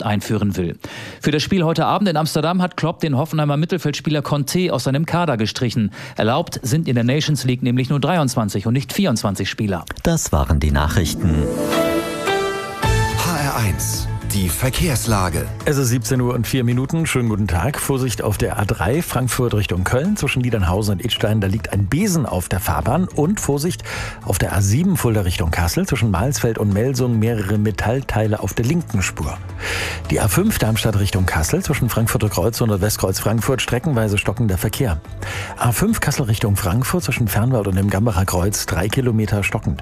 einführen will. Für das Spiel heute Abend in Amsterdam hat Klopp den Hoffenheimer Mittelfeldspieler Conte aus seinem Kader gestrichen. Erlaubt sind in der Nations League nämlich nur 23 und nicht 24 Spieler. Das waren die Nachrichten. HR1, die Verkehrslage. Es ist 17:04 Uhr. Schönen guten Tag. Vorsicht auf der A3 Frankfurt Richtung Köln. Zwischen Niedernhausen und Idstein, da liegt ein Besen auf der Fahrbahn. Und Vorsicht auf der A7 Fulda Richtung Kassel. Zwischen Malsfeld und Melsung mehrere Metallteile auf der linken Spur. Die A5 Darmstadt Richtung Kassel. Zwischen Frankfurter Kreuz und Westkreuz Frankfurt streckenweise stockender Verkehr. A5 Kassel Richtung Frankfurt. Zwischen Fernwald und dem Gambacher Kreuz 3 Kilometer stockend.